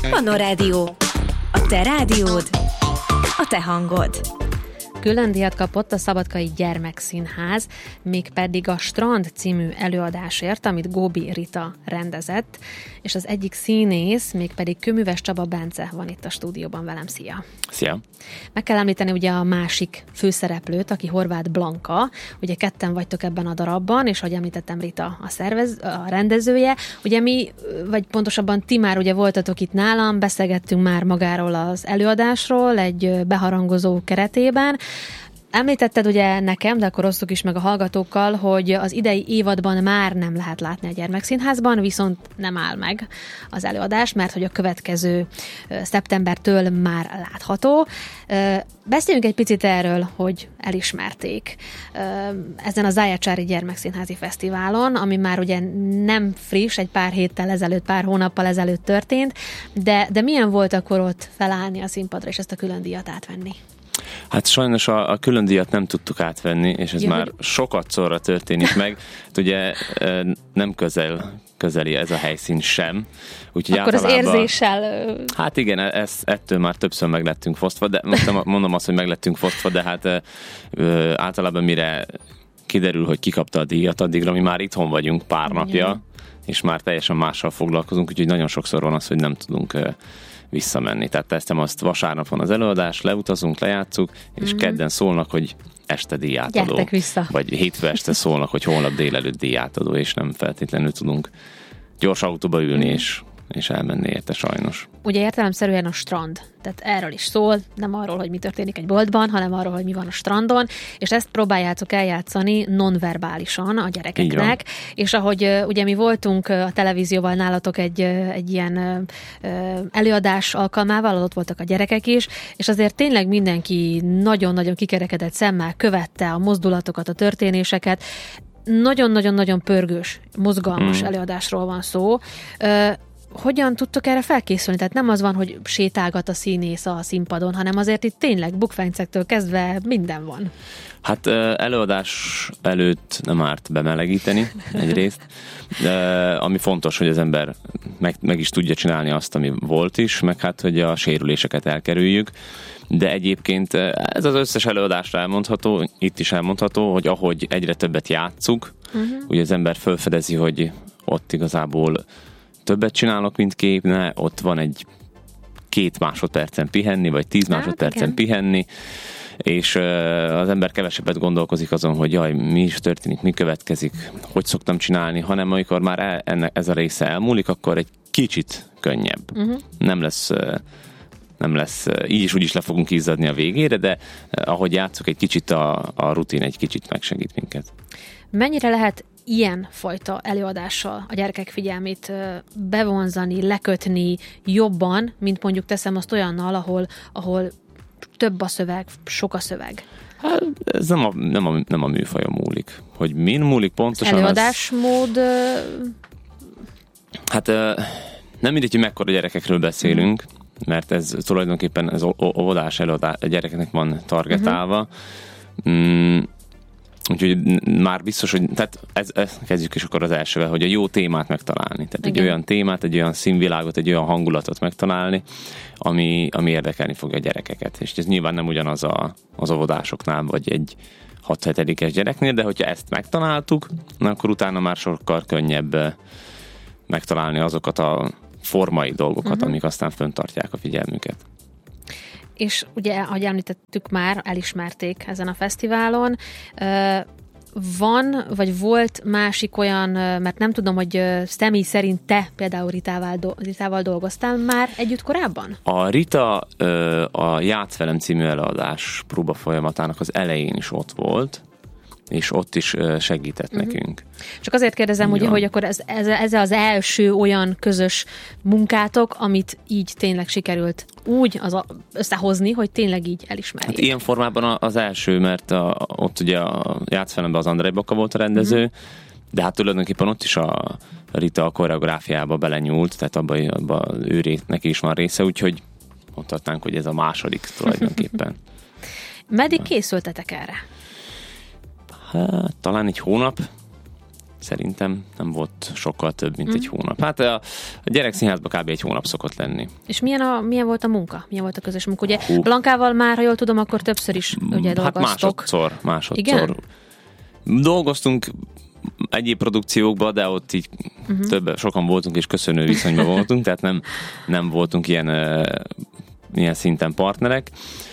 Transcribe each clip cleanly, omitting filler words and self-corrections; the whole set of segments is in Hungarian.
Panorádió. A te rádiód, a te hangod. Külön díjat kapott a Szabadkai Gyermekszínház, mégpedig a Strand című előadásért, amit Góbi Rita rendezett, és az egyik színész, mégpedig Kőműves Csaba Bence van itt a stúdióban velem. Szia! Szia! Meg kell említeni ugye a másik főszereplőt, aki Horváth Blanka, ugye ketten vagytok ebben a darabban, és ahogy említettem, Rita a rendezője. Ugye mi, vagy pontosabban ti már ugye voltatok itt nálam, beszélgettünk már magáról az előadásról egy beharangozó keretében. Említetted ugye nekem, de akkor osztuk is meg a hallgatókkal, hogy az idei évadban már nem lehet látni a Gyermekszínházban, viszont nem áll meg az előadás, mert hogy a következő szeptembertől már látható. Beszéljünk egy picit erről, hogy elismerték ezen a Zájacsári Gyermekszínházi Fesztiválon, ami már ugye nem friss, egy pár héttel ezelőtt, pár hónappal ezelőtt történt, de milyen volt akkor ott felállni a színpadra és ezt a külön díjat átvenni? Hát sajnos a külön díjat nem tudtuk átvenni, és ez már sokatszorra történik meg. Hát ugye nem közeli ez a helyszín sem. Úgyhogy akkor az érzéssel... Hát igen, ettől már többször meg lettünk fosztva, de mondom azt, hogy meg lettünk fosztva, de hát általában mire kiderül, hogy ki kapta a díjat, addigra mi már itthon vagyunk pár napja, és már teljesen mással foglalkozunk, úgyhogy nagyon sokszor van az, hogy nem tudunk visszamenni. Tehát teszem azt, vasárnap van az előadás, leutazunk, lejátszuk, és kedden szólnak, hogy este díjátadó. Gyertek vissza. Vagy hétfő este szólnak, hogy holnap délelőtt díjátadó, és nem feltétlenül tudunk gyors autóba ülni, és elmenni érte sajnos. Ugye értelemszerűen a strand, tehát erről is szól, nem arról, hogy mi történik egy boltban, hanem arról, hogy mi van a strandon, és ezt próbáljátok eljátszani nonverbálisan a gyerekeknek, és ahogy ugye mi voltunk a televízióval nálatok egy ilyen előadás alkalmával, ott voltak a gyerekek is, és azért tényleg mindenki nagyon-nagyon kikerekedett szemmel követte a mozdulatokat, a történéseket. Nagyon-nagyon-nagyon pörgős, mozgalmas előadásról van szó. Hogyan tudtok erre felkészülni? Tehát nem az van, hogy sétálgat a színész a színpadon, hanem azért itt tényleg bukfencektől kezdve minden van. Hát előadás előtt nem árt bemelegíteni egyrészt, de ami fontos, hogy az ember meg is tudja csinálni azt, ami volt is, meg hát, hogy a sérüléseket elkerüljük. De egyébként ez az összes előadásra elmondható, itt is elmondható, hogy ahogy egyre többet játszuk, ugye az ember felfedezi, hogy ott igazából többet csinálok, mint képne, ott van egy 2 másodpercen pihenni, vagy 10 másodpercen pihenni, és az ember kevesebbet gondolkozik azon, hogy jaj, mi is történik, mi következik, hogy szoktam csinálni, hanem amikor már ez a része elmúlik, akkor egy kicsit könnyebb. Nem lesz, így is úgy is le fogunk izzadni a végére, de ahogy játszok, egy kicsit a rutin egy kicsit megsegít minket. Mennyire lehet ilyen fajta előadással a gyerekek figyelmét bevonzani, lekötni jobban, mint mondjuk teszem azt olyannal, ahol több a szöveg, sok a szöveg? Hát ez nem a műfajon múlik. Hogy min múlik pontosan? Előadásmód... Hát nem mindegy, hogy mekkora gyerekekről beszélünk, mert ez tulajdonképpen az óvodás előadás a gyerekeknek van targetálva. Úgyhogy már biztos, hogy tehát kezdjük is akkor az elsővel, hogy a jó témát megtalálni. Tehát egy olyan témát, egy olyan színvilágot, egy olyan hangulatot megtalálni, ami érdekelni fogja a gyerekeket. És ez nyilván nem ugyanaz az óvodásoknál, vagy egy 6-7-es gyereknél, de hogyha ezt megtaláltuk, akkor utána már sokkal könnyebb megtalálni azokat a formai dolgokat, amik aztán fenntartják a figyelmüket. És ugye, ahogy említettük már, elismerték ezen a fesztiválon. Van, vagy volt másik olyan, mert nem tudom, hogy személy szerint te például Ritával dolgoztál már együtt korábban? A Rita a Játsz velem című előadás próba folyamatának az elején is ott volt, és ott is segített nekünk. Csak azért kérdezem, ugye, hogy akkor ez az első olyan közös munkátok, amit így tényleg sikerült úgy összehozni, hogy tényleg így elismerjék. Hát ilyen formában az első, mert ott ugye a Játsz velemben az Andrej Baka volt a rendező, de hát tulajdonképpen ott is a Rita a koreográfiába belenyúlt, tehát abba neki is van része, úgyhogy mondhatnánk, hogy ez a második tulajdonképpen. Meddig készültetek erre? Hát, talán egy hónap. szerintem nem volt sokkal több, mint egy hónap. Hát a gyerekszínházban kb. Egy hónap szokott lenni. És milyen volt a munka? Milyen volt a közös munka? Ugye Blankával már, ha jól tudom, akkor többször is ugye dolgoztok. Hát másodszor. Igen? Dolgoztunk egyéb produkciókban, de ott így sokan voltunk, és köszönő viszonyban voltunk, tehát nem voltunk ilyen szinten partnerek.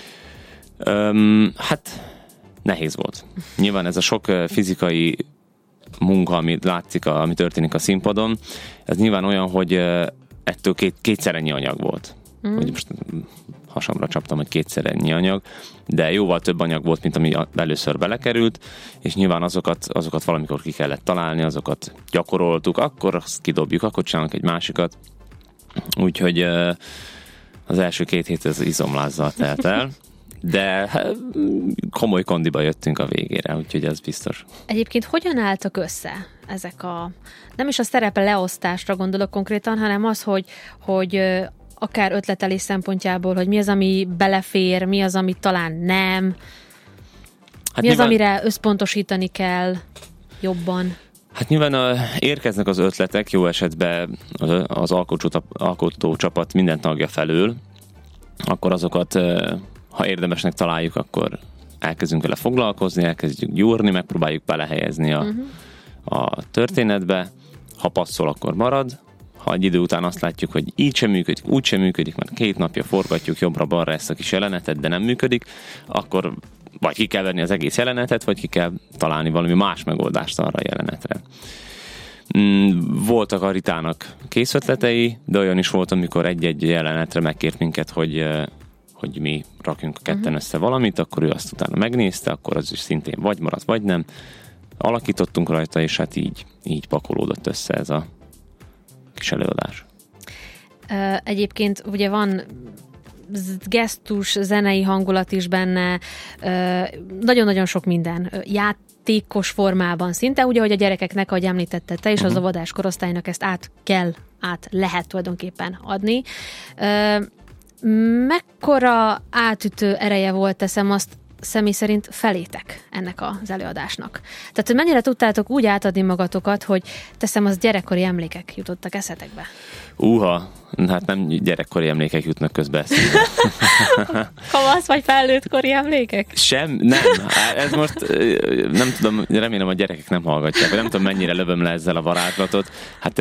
Hát nehéz volt. Nyilván ez a sok fizikai munka, ami látszik, ami történik a színpadon, ez nyilván olyan, hogy ettől kétszer ennyi anyag volt. Hogy most hasamra csaptam, hogy kétszer ennyi anyag, de jóval több anyag volt, mint ami először belekerült, és nyilván azokat valamikor ki kellett találni, azokat gyakoroltuk, akkor azt kidobjuk, akkor csinálunk egy másikat. Úgyhogy az első 2 hét az izomlázzal telt el, de komoly kondiba jöttünk a végére, úgyhogy ez biztos. Egyébként hogyan álltak össze ezek nem is a szerepe leosztásra gondolok konkrétan, hanem az, hogy akár ötletelés szempontjából, hogy mi az, ami belefér, mi az, ami talán nem, mi az, amire összpontosítani kell jobban. Hát nyilván érkeznek az ötletek, jó esetben az alkotó csapat minden tagja felől, akkor azokat, ha érdemesnek találjuk, akkor elkezdünk vele foglalkozni, elkezdjük gyúrni, megpróbáljuk belehelyezni a történetbe, ha passzol, akkor marad, ha egy idő után azt látjuk, hogy így sem működik, úgy sem működik, mert 2 napja forgatjuk jobbra-balra ezt a kis jelenetet, de nem működik, akkor vagy ki kell venni az egész jelenetet, vagy ki kell találni valami más megoldást arra a jelenetre. Voltak a Ritának kész ötletei, de olyan is volt, amikor egy-egy jelenetre megkért minket, hogy mi rakjunk a ketten össze valamit, akkor ő azt utána megnézte, akkor az is szintén vagy maradt, vagy nem. Alakítottunk rajta, és hát így pakolódott össze ez a kis előadás. Egyébként ugye van gesztus, zenei hangulat is benne, nagyon-nagyon sok minden. Játékos formában szinte, ugye, hogy a gyerekeknek, ahogy említette te, és az óvodás korosztálynak ezt át lehet tulajdonképpen adni. Mekkora átütő ereje volt, teszem azt személy szerint felétek ennek az előadásnak? Tehát, hogy mennyire tudtátok úgy átadni magatokat, hogy teszem, az gyerekkori emlékek jutottak eszetekbe? Hát nem gyerekkori emlékek jutnak közbe eszébe. Kamasz vagy felnőttkori emlékek? Nem. Ez most nem tudom, remélem a gyerekek nem hallgatják, vagy nem tudom mennyire lövöm le ezzel a varázslatot. Hát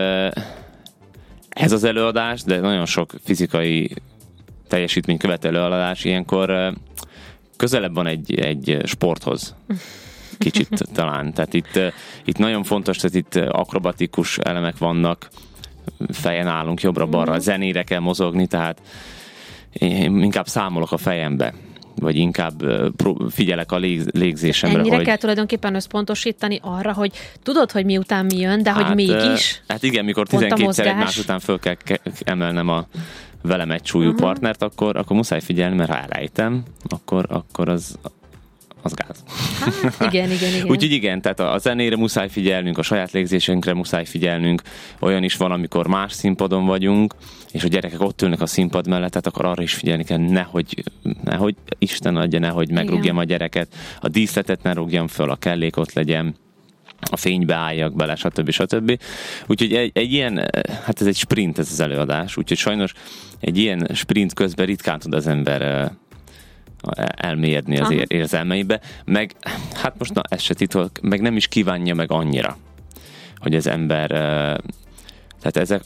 ez az előadás, de nagyon sok fizikai teljesítmény követő előadás ilyenkor közelebb van egy sporthoz. Kicsit talán. Tehát itt nagyon fontos, tehát itt akrobatikus elemek vannak, fejen állunk jobbra-balra, zenére kell mozogni, tehát én inkább számolok a fejembe, vagy inkább figyelek a légzésemre. Ennyire kell tulajdonképpen összpontosítani arra, hogy tudod, hogy miután mi jön, de hogy mégis. Hát igen, mikor 12-szer egymás után föl kell emelnem a velem egy súlyú partnert, akkor muszáj figyelni, mert ha elejtem, akkor az gáz. Hát, igen. Úgyhogy igen, tehát a zenére muszáj figyelnünk, a saját légzésünkre muszáj figyelnünk. Olyan is van, amikor más színpadon vagyunk, és a gyerekek ott ülnek a színpad mellett, tehát akkor arra is figyelni kell, nehogy Isten adja, nehogy megrúgjam a gyereket, a díszletet ne rúgjam föl, a kellék ott legyen, a fénybe álljak bele, stb. Úgyhogy egy ilyen, hát ez egy sprint ez az előadás, úgyhogy sajnos egy ilyen sprint közben ritkán tud az ember elmélyedni az érzelmeibe, meg hát most ez se titok, meg nem is kívánja meg annyira, hogy az ember tehát ezek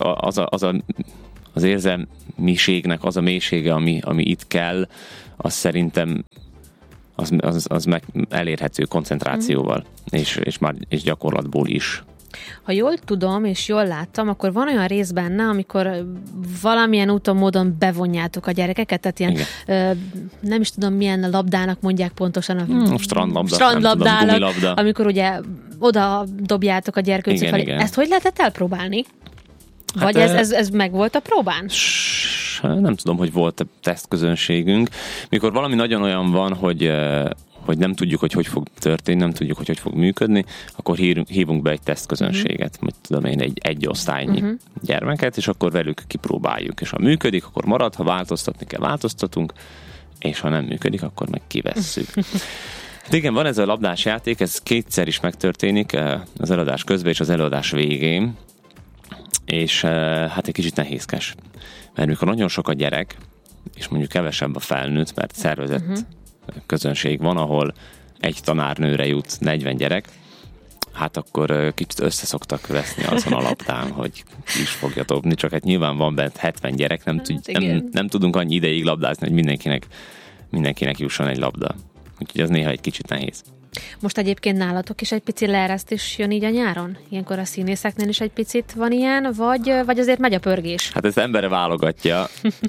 az érzelmiségnek az a mélysége, ami itt kell, az szerintem az meg elérhető koncentrációval, és gyakorlatból is. Ha jól tudom, és jól láttam, akkor van olyan rész benne, amikor valamilyen úton, módon bevonjátok a gyerekeket, tehát ilyen, nem is tudom, milyen labdának mondják pontosan. Strandlabdának, amikor ugye oda dobjátok a gyerkőcök felé. Ezt hogy lehetett elpróbálni? Vagy ez meg volt a próbán? Nem tudom, hogy volt tesztközönségünk. Mikor valami nagyon olyan van, hogy nem tudjuk, hogy fog történni, nem tudjuk, hogy fog működni, akkor hívunk be egy tesztközönséget, hogy tudom én, egy osztálynyi gyermeket, és akkor velük kipróbáljuk. És ha működik, akkor marad, ha változtatni kell, változtatunk, és ha nem működik, akkor meg kivesszük. Hát igen, van ez a labdás játék, ez kétszer is megtörténik, az előadás közben és az előadás végén, és hát egy kicsit nehézkes. Mert mikor nagyon sok a gyerek, és mondjuk kevesebb a felnőtt, mert szervezett közönség van, ahol egy tanárnőre jut 40 gyerek, hát akkor kicsit összeszoktak veszni azon a labdán, hogy ki is fogja dobni, csak hát nyilván van bent 70 gyerek, nem tudunk annyi ideig labdázni, hogy mindenkinek jusson egy labda. Úgyhogy ez néha egy kicsit nehéz. Most egyébként nálatok is egy pici leeresztés jön így a nyáron? Ilyenkor a színészeknél is egy picit van ilyen, vagy azért megy a pörgés? Hát ezt embere válogatja.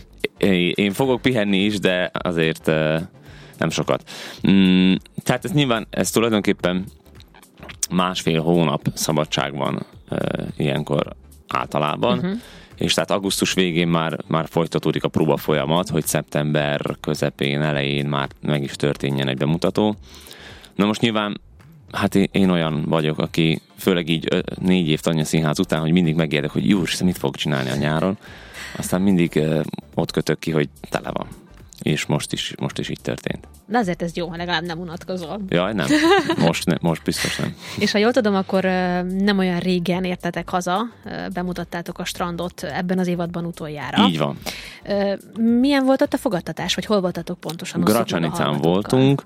Én fogok pihenni is, de azért nem sokat. Tehát ez tulajdonképpen 1,5 hónap szabadság van ilyenkor általában, és tehát augusztus végén már folytatódik a próba folyamat, hogy szeptember közepén, elején már meg is történjen egy bemutató. Na most nyilván, hát én olyan vagyok, aki főleg így 4 év Tanya Színház után, hogy mindig megérdek, hogy jó, mit fog csinálni a nyáron. Aztán mindig ott kötök ki, hogy tele van. És most is így történt. De azért ez jó, ha legalább nem unatkozol. Jaj, nem. Most biztos nem. És ha jól tudom, akkor nem olyan régen értetek haza, bemutattátok a Strandot ebben az évadban utoljára. Így van. Milyen volt ott a fogadtatás, vagy hol voltatok pontosan? Gracsanicán voltunk.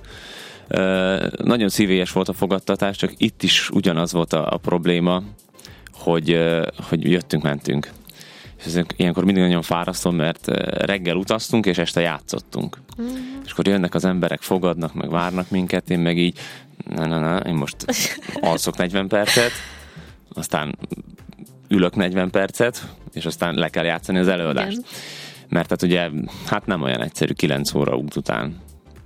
Nagyon szívélyes volt a fogadtatás, csak itt is ugyanaz volt a probléma, hogy jöttünk-mentünk. És ilyenkor mindig nagyon fárasztó, mert reggel utaztunk, és este játszottunk. És akkor jönnek az emberek, fogadnak, meg várnak minket, én meg így, én most alszok 40 percet, aztán ülök 40 percet, és aztán le kell játszani az előadást. Igen. Mert hát ugye, hát nem olyan egyszerű 9 óra út után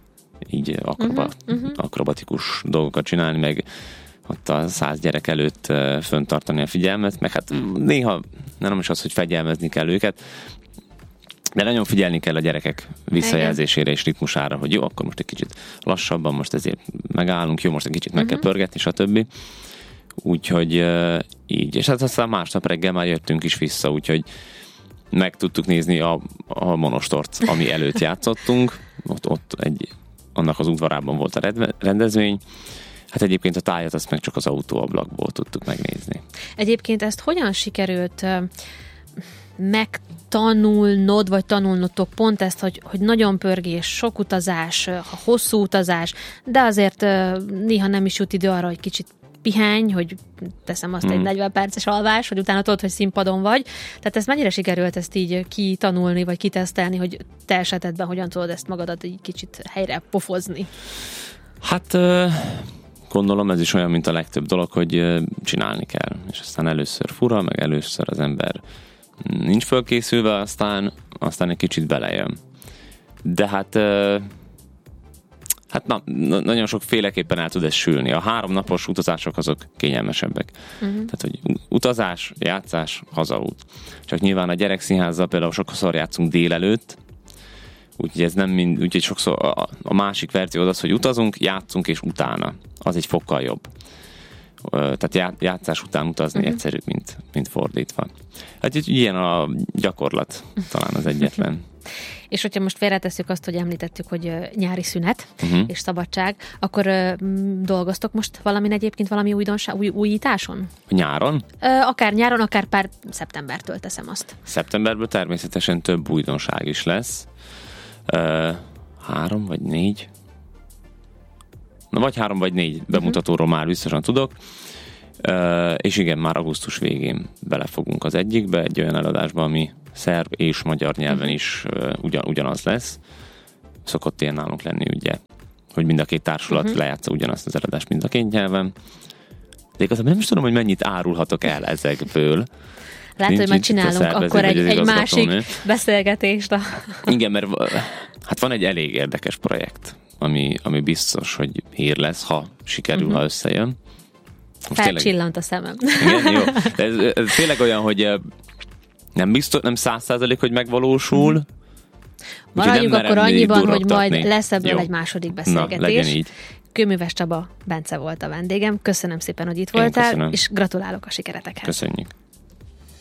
így akrobatikus dolgokat csinálni, meg ott a 100 gyerek előtt föntartani a figyelmet, meg hát néha nem is az, hogy fegyelmezni kell őket, de nagyon figyelni kell a gyerekek visszajelzésére és ritmusára, hogy jó, akkor most egy kicsit lassabban, most ezért megállunk, jó, most egy kicsit meg kell pörgetni, stb. Úgyhogy így. És hát aztán másnap reggel már jöttünk is vissza, úgyhogy meg tudtuk nézni a monostort, ami előtt játszottunk. Ott annak az udvarában volt a rendezvény. Hát egyébként a tájat azt meg csak az autóablakból tudtuk megnézni. Egyébként ezt hogyan sikerült megtanulnod, vagy tanulnotok pont ezt, hogy nagyon pörgés, sok utazás, hosszú utazás, de azért néha nem is jut idő arra, hogy kicsit pihenj, hogy teszem azt egy 40 perces alvás, hogy utána tudod, hogy színpadon vagy. Tehát ezt mennyire sikerült ezt így kitanulni, vagy kitesztelni, hogy te esetedben hogyan tudod ezt magadat egy kicsit helyre pofozni? Hát gondolom ez is olyan, mint a legtöbb dolog, hogy csinálni kell. És aztán először fura, meg először az ember nincs fölkészülve, aztán egy kicsit belejön. De hát nagyon sok féleképpen el tud ez sülni. A 3 napos utazások azok kényelmesebbek. Tehát, hogy utazás, játszás, hazaút. Csak nyilván a gyerekszínházzal például sokszor játszunk délelőtt, úgyhogy ez nem úgyhogy sokszor a másik verzió az, hogy utazunk, játszunk és utána. Az egy fokkal jobb. Tehát játszás után utazni egyszerűbb, mint fordítva. Hát ilyen a gyakorlat talán az egyetlen. És hogyha most félretesszük azt, hogy említettük, hogy nyári szünet és szabadság, akkor dolgoztok most egyébként valami újításon? Nyáron? Akár nyáron, akár pár szeptembertől teszem azt. Szeptemberből természetesen több újdonság is lesz. 3 vagy 4. Vagy 3 vagy 4 bemutatóról már biztosan tudok. És igen, már augusztus végén belefogunk az egyikbe, egy olyan előadásba, ami szerb és magyar nyelven is ugyanaz lesz. Szokott ilyen nálunk lenni, ugye, hogy mind a két társulat lejátsza ugyanazt az előadást mind a két nyelven. De igazából nem is tudom, hogy mennyit árulhatok el ezekből. Lehet, hogy majd csinálunk akkor egy másik beszélgetést. Igen, mert hát van egy elég érdekes projekt, ami biztos, hogy hír lesz, ha sikerül, ha összejön. Felcsillant a szemem. Igen, jó. Ez tényleg olyan, hogy nem 100%, hogy megvalósul. Maradjuk akkor annyiban, hogy majd lesz ebből egy második beszélgetés. Na, legyen így. Kőműves Csaba Bence volt a vendégem. Köszönöm szépen, hogy itt voltál, és gratulálok a sikeretekhez. Köszönjük.